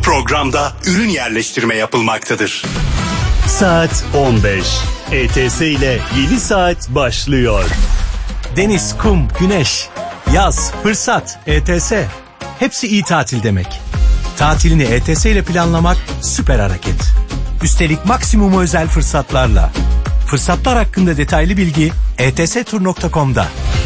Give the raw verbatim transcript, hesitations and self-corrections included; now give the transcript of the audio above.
Programda ürün yerleştirme yapılmaktadır. Saat on beş. E T S ile yeni saat başlıyor. Deniz, kum, güneş, yaz, fırsat, E T S. Hepsi iyi tatil demek. Tatilini E T S ile planlamak süper hareket. Üstelik maksimum özel fırsatlarla. Fırsatlar hakkında detaylı bilgi e t s tur nokta com'da.